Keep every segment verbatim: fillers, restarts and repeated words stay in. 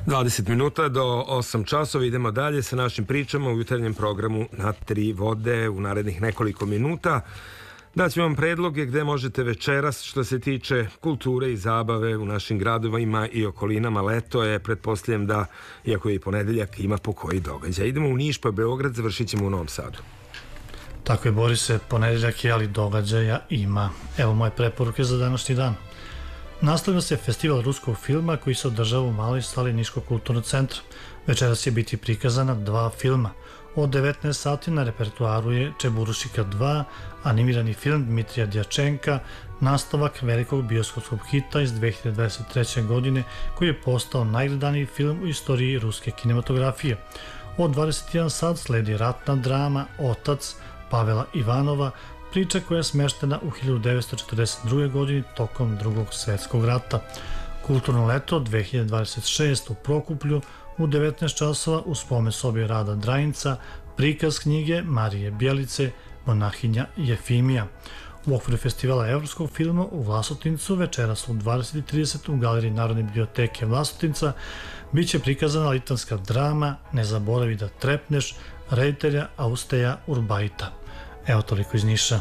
dvadeset minuta do osam časova, idemo dalje sa našim pričama u jutarnjem programu Na tri vode u narednih nekoliko minuta. Daću vam predloge gde možete večeras, što se tiče kulture i zabave u našim gradovima i okolinama. Leto je, pretpostavljam da, iako je i ponedeljak, ima po koji događaj. Idemo u Niš pa Beograd, završit ćemo u Novom Sadu. Tako je, Borise, ponedeljak je, ali događaja ima. Evo moje preporuke za današnji dan. Nastavlja se festival ruskog filma koji se održava u maloj sali Niškog kulturnog centra. Večeras će biti prikazana dva filma. Od devetnaest sati na repertuaru je Čeburušika dva, animirani film Dmitrija Djačenka, nastavak velikog bioskopskog hita iz dve hiljade dvadeset treće. godine koji je postao najgledaniji film u istoriji ruske kinematografije. Od dvadeset jedan sat sledi ratna drama Otac Pavela Ivanova, priča koja je smeštena u hiljadu devetsto četrdeset druge. godini tokom drugog svetskog rata. Kulturno leto dve hiljade dvadeset šeste. u Prokuplju u devetnaest časova u spomen sobi Rada Drajinca prikaz knjige Marije Bjelice Monahinja Jefimija. U okviru festivala evropskog filma u Vlasotincu večeras u dvadeset i trideset u galeriji Narodne biblioteke Vlasotinca biće prikazana litanska drama Ne zaboravi da trepneš reditelja Austeja Urbajta. Evo toliko iz Niša.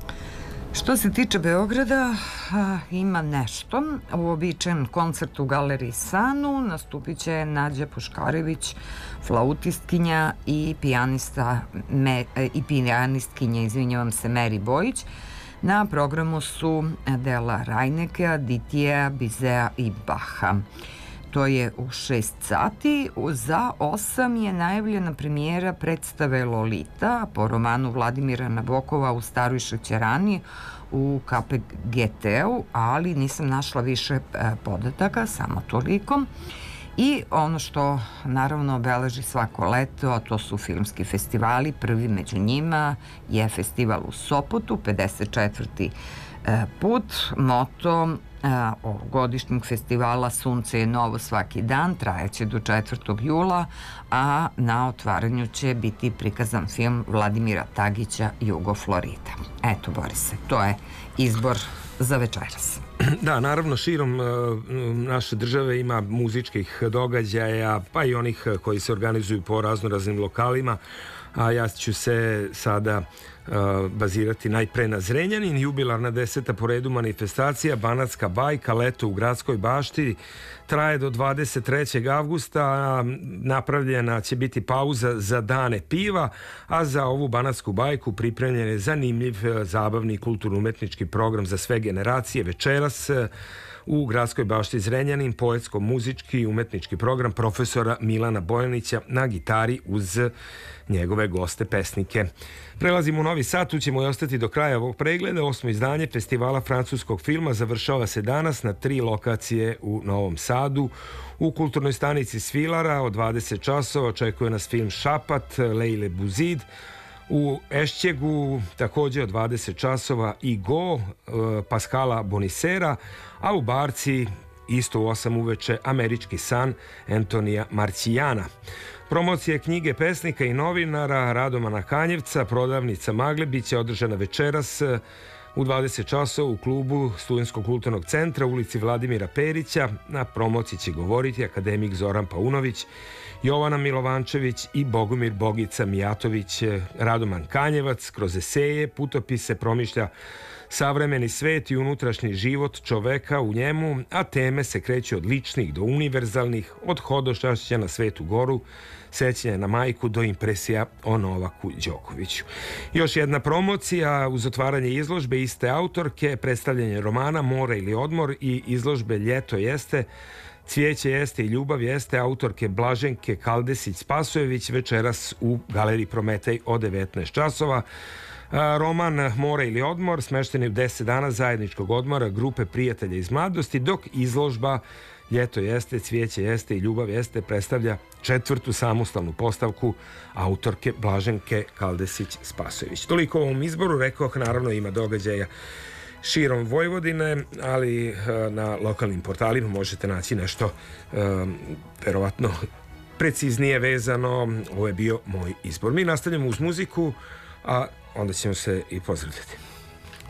Što se tiče Beograda, ima nešto. Uobičajen koncert u galeriji Sanu nastupit će Nađa Puškarević, flautistkinja i pijanista i pijanistkinja, izvinjavam se, Meri Bojić. Na programu su dela Rajnekea, Ditija, Bizea i Baha. To je u šest sati. Za osam je najavljena premijera predstave Lolita po romanu Vladimira Nabokova u Staroj šećerani u K P G T-u, ali nisam našla više podataka, samo toliko. I ono što naravno obeleži svako leto, a to su filmski festivali. Prvi među njima je festival u Sopotu, pedeset četvrti put. Moto ovogodišnjeg festivala Sunce je novo svaki dan, trajaće do četvrtog jula, a na otvaranju će biti prikazan film Vladimira Tagića Jugo Florida. Eto, Borise, to je izbor za večeras. Da, naravno, širom naše države ima muzičkih događaja, pa i onih koji se organizuju po raznoraznim lokalima, a ja ću se sada bazirati najpre na Zrenjanin. Jubilarna deseta po redu manifestacija Banatska bajka Leto u Gradskoj bašti traje do dvadeset trećeg avgusta. Napravljena će biti pauza za dane piva, a za ovu Banatsku bajku pripremljen je zanimljiv, zabavni, kulturno-umetnički program za sve generacije. Večeras u Gradskoj bašti Zrenjanin poetsko-muzički i umetnički program profesora Milana Bojanića na gitari uz njegove goste pesnike. Prelazimo u Novi Sad, tu ćemo i ostati do kraja ovog pregleda. Osmo izdanje festivala francuskog filma završava se danas na tri lokacije u Novom Sadu. U kulturnoj stanici Svilara od dvadeset časova očekuje nas film Šapat Lejle Buzid. U Ešćegu također od dvadeset časova i Go Paskala Bonisera, a u Barci isto u osam uveče Američki san Antonija Marcijana. Promocija knjige pesnika i novinara Radomana Kanjevca, Prodavnica Magle, bit će održana večeras u dvadeset časova u klubu Studentskog kulturnog centra u ulici Vladimira Perića. Na promociji će govoriti akademik Zoran Paunović, Jovana Milovančević i Bogomir Bogica Mijatović. Radoman Kanjevac kroz eseje, putopise promišlja savremeni svet i unutrašnji život čoveka u njemu, a teme se kreću od ličnih do univerzalnih, od hodočašća na Svetu Goru, sećanja na majku do impresija o Novaku Đokoviću. Još jedna promocija uz otvaranje izložbe iste autorke, predstavljanje romana More ili odmor i izložbe Ljeto jeste, Cvijeće jeste i ljubav jeste autorke Blaženke Kaldesić-Spasojević večeras u Galeriji Prometej od devetnaest časova. Roman More ili odmor smešten je u deset dana zajedničkog odmora grupe prijatelja iz mladosti, dok izložba Ljeto jeste, Cvijeće jeste i ljubav jeste predstavlja četvrtu samostalnu postavku autorke Blaženke Kaldesić-Spasojević. Toliko o ovom izboru, rekoh, naravno ima događaja širom Vojvodine, ali na lokalnim portalima možete naći nešto verovatno preciznije vezano. Ovo je bio moj izbor. Mi nastavljamo uz muziku, a onda ćemo se i pozdravljati.